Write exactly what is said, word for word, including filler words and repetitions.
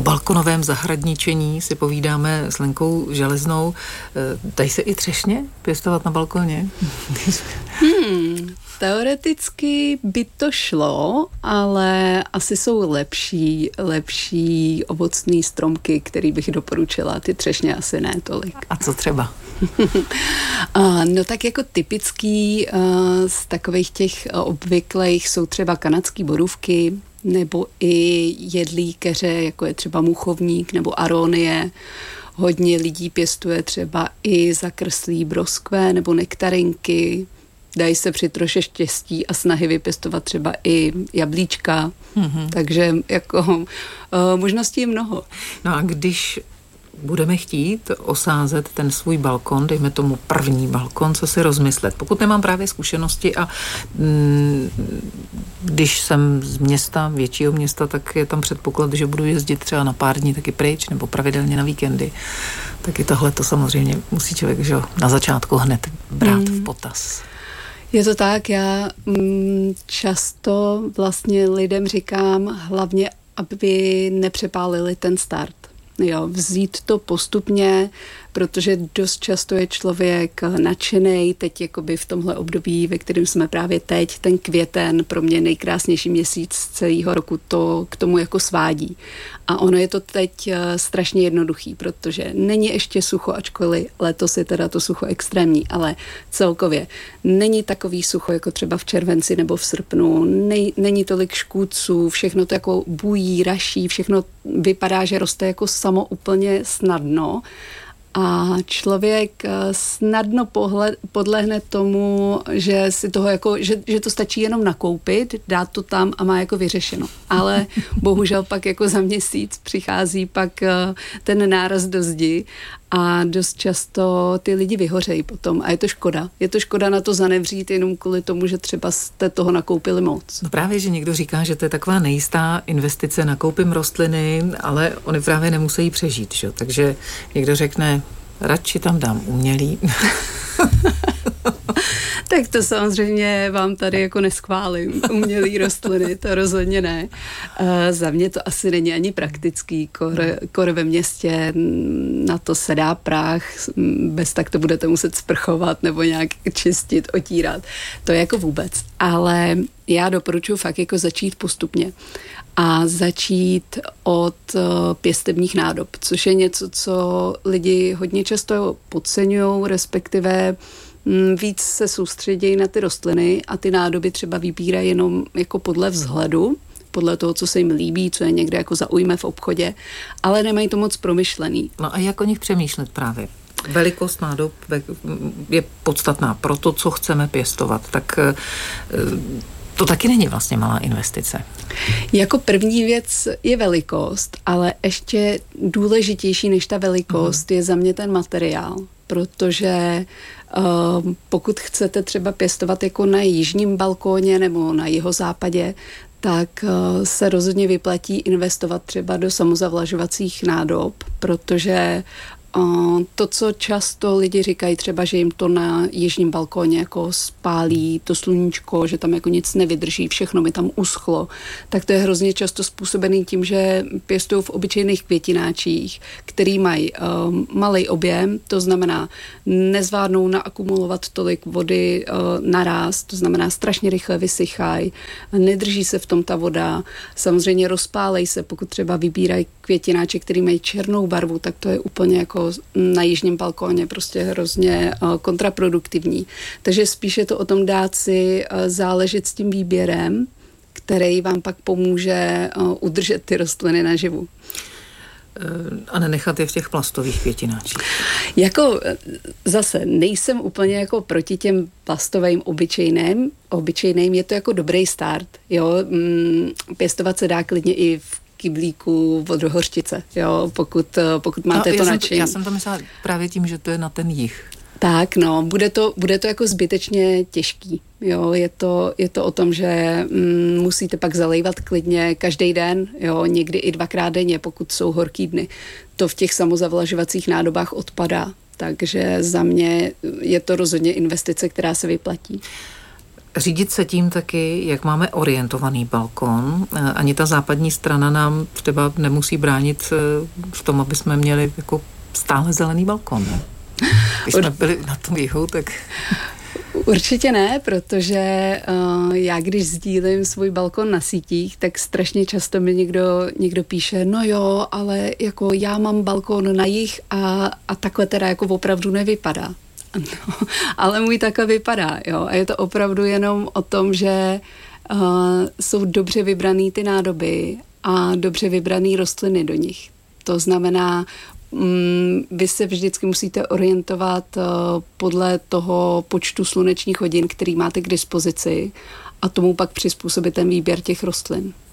balkonovém zahradničení si povídáme s Lenkou Železnou. Dají se i třešně pěstovat na balkoně? Hmm, teoreticky by to šlo, ale asi jsou lepší, lepší ovocný stromky, který bych doporučila. Ty třešně asi ne tolik. A co třeba? No tak jako typický z takových těch obvyklých jsou třeba kanadský borůvky, nebo i jedlí keře, jako je třeba muchovník nebo aronie. Hodně lidí pěstuje třeba i zakrslí broskve nebo nektarinky. Dají se při troše štěstí a snahy vypěstovat třeba i jablíčka. Mm-hmm. Takže jako uh, možností je mnoho. No a když budeme chtít osázet ten svůj balkon, dejme tomu první balkon, co si rozmyslet. Pokud nemám právě zkušenosti a mm, když jsem z města, většího města, tak je tam předpoklad, že budu jezdit třeba na pár dní taky pryč nebo pravidelně na víkendy. Tak i tohle to samozřejmě musí člověk že, na začátku hned brát mm. v potaz. Je to tak, já mm, často vlastně lidem říkám hlavně, aby nepřepálili ten start. Jo, vzít to postupně, protože dost často je člověk nadšenej, teď jakoby v tomhle období, ve kterém jsme právě teď, ten květen, pro mě nejkrásnější měsíc celého roku, to k tomu jako svádí. A ono je to teď strašně jednoduchý, protože není ještě sucho, ačkoliv letos je teda to sucho extrémní, ale celkově není takový sucho, jako třeba v červenci nebo v srpnu, Nej, není tolik škůdců, všechno to jako bují, raší, všechno vypadá, že roste jako samo úplně snadno. A člověk snadno pohled, podlehne tomu, že si toho jako, že, že to stačí jenom nakoupit, dát to tam a má jako vyřešeno. Ale bohužel pak jako za měsíc přichází pak ten náraz do zdi a dost často ty lidi vyhořejí potom a je to škoda. Je to škoda na to zanevřít jenom kvůli tomu, že třeba jste toho nakoupili moc. No právě, že někdo říká, že to je taková nejistá investice, nakoupím rostliny, ale oni právě nemusí přežít, že? Takže někdo řekne, radši tam dám umělý. Tak to samozřejmě vám tady jako neschválím. Umělý rostliny, to rozhodně ne. Uh, za mě to asi není ani praktický. Kor, kor ve městě, na to se dá prach, bez tak to budete muset sprchovat nebo nějak čistit, otírat. To je jako vůbec. Ale já doporučuji fakt jako začít postupně a začít od uh, pěstebních nádob, což je něco, co lidi hodně často podceňují, respektive mm, víc se soustředějí na ty rostliny a ty nádoby třeba vybírají jenom jako podle vzhledu, podle toho, co se jim líbí, co je někde jako zaujme v obchodě, ale nemají to moc promyšlený. No a jak o nich přemýšlet právě? Velikost nádob je podstatná pro to, co chceme pěstovat, tak to taky není vlastně malá investice. Jako první věc je velikost, ale ještě důležitější než ta velikost mm. je za mě ten materiál, protože uh, pokud chcete třeba pěstovat jako na jižním balkóně nebo na jihozápadě, tak uh, se rozhodně vyplatí investovat třeba do samozavlažovacích nádob, protože Uh, to, co často lidi říkají třeba, že jim to na jižním balkóně jako spálí to sluníčko, že tam jako nic nevydrží, všechno mi tam uschlo, tak to je hrozně často způsobený tím, že pěstují v obyčejných květináčích, který mají uh, malý objem, to znamená nezvládnou naakumulovat tolik vody uh, naráz, to znamená strašně rychle vysychají, nedrží se v tom ta voda, samozřejmě rozpálej se, pokud třeba vybírají květináče, který mají černou barvu, tak to je úplně jako na jižním balkóně prostě hrozně kontraproduktivní. Takže spíše to o tom dát si záležet s tím výběrem, který vám pak pomůže udržet ty rostliny naživu. A nenechat je v těch plastových květináčích. Jako zase nejsem úplně jako proti těm plastovým obyčejným. Obyčejným je to jako dobrý start. Jo? Pěstovat se dá klidně i v kyblíku od hořčice, jo, pokud, pokud máte no, to nadšení. Já jsem to myslela právě tím, že to je na ten jih. Tak, no, bude to, bude to jako zbytečně těžký, jo, je to, je to o tom, že mm, musíte pak zalejvat klidně každý den, jo, někdy i dvakrát denně, pokud jsou horký dny. To v těch samozavlažovacích nádobách odpadá, takže za mě je to rozhodně investice, která se vyplatí. řídit se tím taky, jak máme orientovaný balkon. Ani ta západní strana nám třeba nemusí bránit v tom, aby jsme měli jako stále zelený balkon. Ne? Když jsme byli na tom jihu, tak... Určitě ne, protože uh, já když sdílím svůj balkon na sítích, tak strašně často mi někdo, někdo píše, no jo, ale jako já mám balkon na jih a, a takhle teda jako opravdu nevypadá. No, ale můj takhle vypadá, jo. A je to opravdu jenom o tom, že uh, jsou dobře vybraný ty nádoby a dobře vybraný rostliny do nich. To znamená, um, vy se vždycky musíte orientovat uh, podle toho počtu slunečních hodin, který máte k dispozici, a tomu pak přizpůsobit ten výběr těch rostlin.